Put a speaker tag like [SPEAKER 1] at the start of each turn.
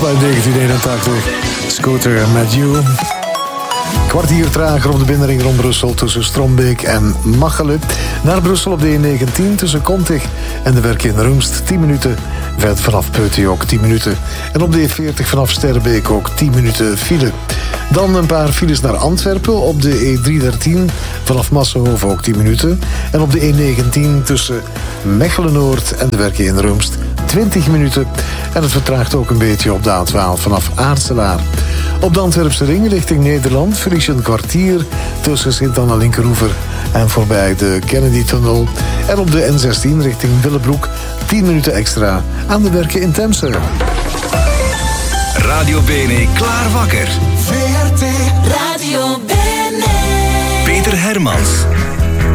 [SPEAKER 1] uit 1981. Scooter met You. Kwartier trager op de binnenring rond Brussel tussen Strombeek en Machelen. Naar Brussel op de E19 tussen Kontig en de Werk in Rumst 10 minuten. Verder vanaf Peuty ook 10 minuten. En op de E40 vanaf Sterrebeek ook 10 minuten file. Dan een paar files naar Antwerpen op de E313 vanaf Massenhoven ook 10 minuten. En op de E19 tussen Mechelen-Noord en de Werk in Rumst 20 minuten. En het vertraagt ook een beetje op de A12 vanaf Aartselaar. Op de Antwerpse ring richting Nederland verlies je een kwartier tussen Sint-Anna-Linkeroever en voorbij de Kennedy-tunnel. En op de N16 richting Willebroek 10 minuten extra aan de Werken in Temse.
[SPEAKER 2] Radio Bene klaar wakker.
[SPEAKER 3] VRT Radio Bene.
[SPEAKER 2] Peter Hermans.